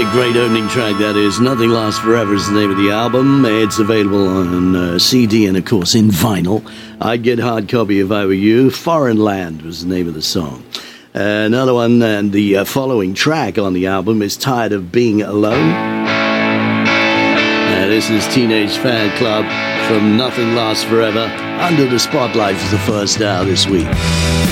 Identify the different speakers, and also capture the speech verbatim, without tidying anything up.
Speaker 1: a great opening track, that is. Nothing Lasts Forever is the name of the album. It's available on uh, C D and, of course, in vinyl. I'd get hard copy if I were you. Foreign Land was the name of the song. Uh, another one, and the uh, following track on the album is Tired of Being Alone. Uh, this is Teenage Fan Club from Nothing Lasts Forever. Under the Spotlight for the first hour this week.